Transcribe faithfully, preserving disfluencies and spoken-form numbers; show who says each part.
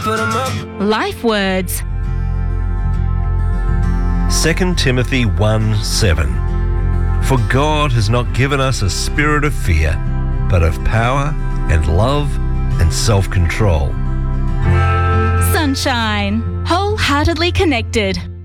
Speaker 1: put them up.
Speaker 2: Life words.
Speaker 3: Second Timothy one seven. For God has not given us a spirit of fear, but of power and love and self-control.
Speaker 2: Sunshine. Wholeheartedly connected.